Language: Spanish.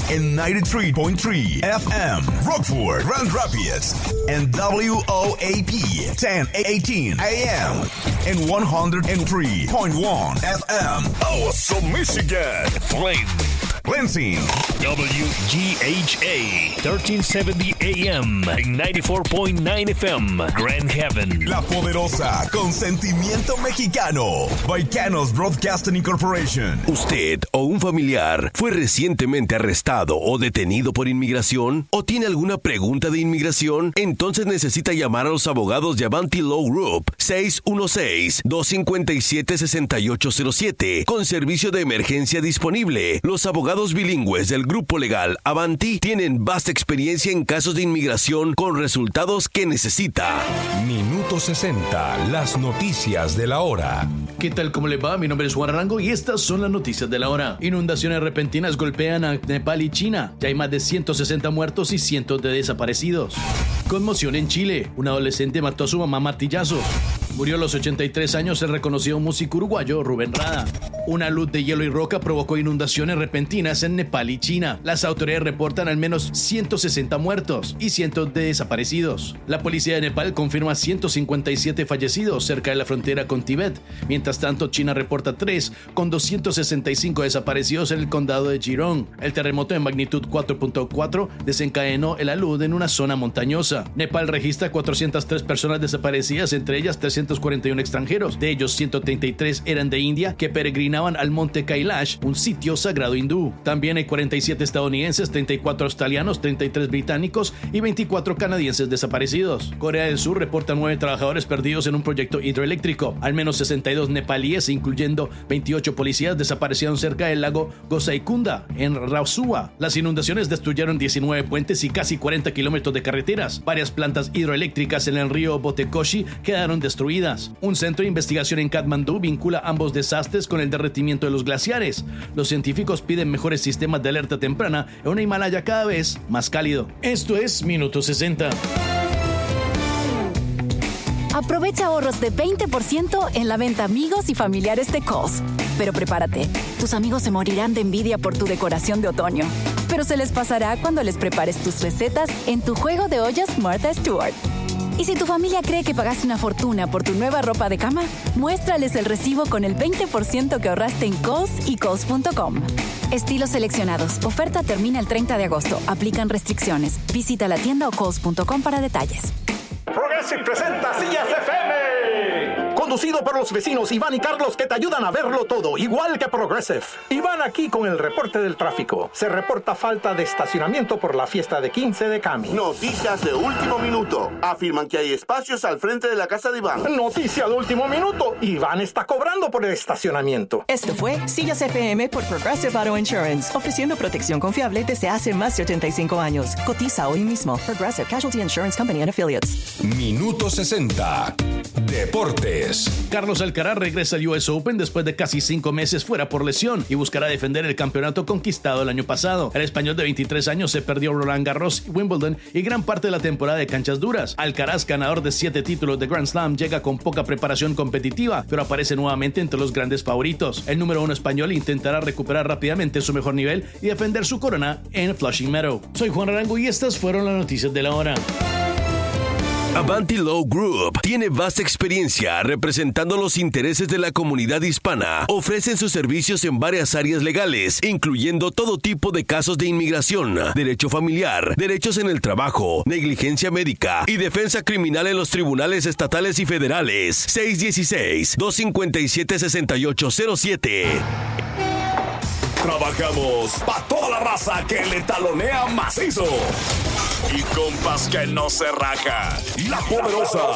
en 93.3 FM, Rockford, Grand Rapids, and WOAP 1018 AM, and 103.1 FM, also Michigan, Flint, Lansing, WGHA 1370 AM, and 94.9 FM, Grand Haven, La Poderosa, con sentimiento mexicano, Baicanos Broadcasting Incorporation. ¿Usted o un familiar fue recientemente arrestado o detenido por inmigración? ¿O tiene alguna pregunta de inmigración? Entonces necesita llamar a los abogados de Avanti Law Group 616-257-6807 con servicio de emergencia disponible. Los abogados bilingües del grupo legal Avanti tienen vasta experiencia en casos de inmigración con resultados que necesita. Minuto 60, las noticias de la hora. ¿Qué tal? ¿Cómo le va? Mi nombre es Juan Arango y estas son las noticias de la hora. Inundaciones repentinas golpean a Nepal y China. Ya hay más de 160 muertos y cientos de desaparecidos. Conmoción en Chile. Un adolescente mató a su mamá a martillazos. Murió a los 83 años el reconocido músico uruguayo Rubén Rada. Una luz de hielo y roca provocó inundaciones repentinas en Nepal y China. Las autoridades reportan al menos 160 muertos y cientos de desaparecidos. La policía de Nepal confirma 157 fallecidos cerca de la frontera con Tíbet. Mientras tanto, China reporta 3 con 265 desaparecidos en el condado de Jirong. El terremoto de magnitud 4.4 desencadenó el alud en una zona montañosa. Nepal registra 403 personas desaparecidas, entre ellas 341 extranjeros. De ellos, 133 eran de India que peregrinaban al monte Kailash, un sitio sagrado hindú. También hay 47 estadounidenses, 34 australianos, 33 británicos y 24 canadienses desaparecidos. Corea del Sur reporta 9 trabajadores perdidos en un proyecto hidroeléctrico. Al menos 62 nepalíes, incluyendo 28 policías, desaparecieron cerca del lago Gosaikunda, en Rausua. Las inundaciones destruyeron 19 puentes y casi 40 kilómetros de carreteras. Varias plantas hidroeléctricas en el río Botekoshi quedaron destruidas. Un centro de investigación en Katmandú vincula ambos desastres con el derretimiento de los glaciares. Los científicos piden mejores sistemas de alerta temprana en un Himalaya cada vez más cálido. Esto es Minuto 60. Aprovecha ahorros de 20% en la venta amigos y familiares de Kohl's. Pero prepárate, tus amigos se morirán de envidia por tu decoración de otoño. Pero se les pasará cuando les prepares tus recetas en tu juego de ollas Martha Stewart. Y si tu familia cree que pagaste una fortuna por tu nueva ropa de cama, muéstrales el recibo con el 20% que ahorraste en Kohl's y Kohl's.com. Estilos seleccionados. Oferta termina el 30 de agosto. Aplican restricciones. Visita la tienda o Kohl's.com para detalles. Progressive presenta Sillas FM. Conducido por los vecinos Iván y Carlos, que te ayudan a verlo todo, igual que Progressive. Iván aquí con el reporte del tráfico. Se reporta falta de estacionamiento por la fiesta de 15 de Cami. Noticias de último minuto. Afirman que hay espacios al frente de la casa de Iván. Noticia de último minuto. Iván está cobrando por el estacionamiento. Esto fue Sillas FM por Progressive Auto Insurance, ofreciendo protección confiable desde hace más de 85 años. Cotiza hoy mismo. Progressive Casualty Insurance Company and Affiliates. Minuto 60. Deportes. Carlos Alcaraz regresa al US Open después de casi 5 meses fuera por lesión y buscará defender el campeonato conquistado el año pasado. El español de 23 años se perdió Roland Garros, Wimbledon y gran parte de la temporada de canchas duras. Alcaraz, ganador de 7 títulos de Grand Slam, llega con poca preparación competitiva, pero aparece nuevamente entre los grandes favoritos. El número 1 español intentará recuperar rápidamente su mejor nivel y defender su corona en Flushing Meadow. Soy Juan Arango y estas fueron las noticias de la hora. Avanti Law Group tiene vasta experiencia representando los intereses de la comunidad hispana. Ofrecen sus servicios en varias áreas legales, incluyendo todo tipo de casos de inmigración, derecho familiar, derechos en el trabajo, negligencia médica y defensa criminal en los tribunales estatales y federales. 616-257-6807. Trabajamos para toda la raza que le talonea macizo. Y compas que no se raja. La Poderosa